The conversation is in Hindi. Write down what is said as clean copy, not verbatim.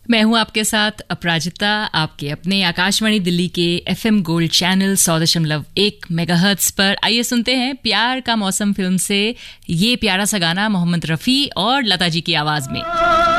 मैं हूं आपके साथ अपराजिता, आपके अपने आकाशवाणी दिल्ली के FM गोल्ड चैनल 100.1 मेगाहर्ट्ज पर। आइए सुनते हैं प्यार का मौसम फिल्म से ये प्यारा सा गाना मोहम्मद रफ़ी और लता जी की आवाज में।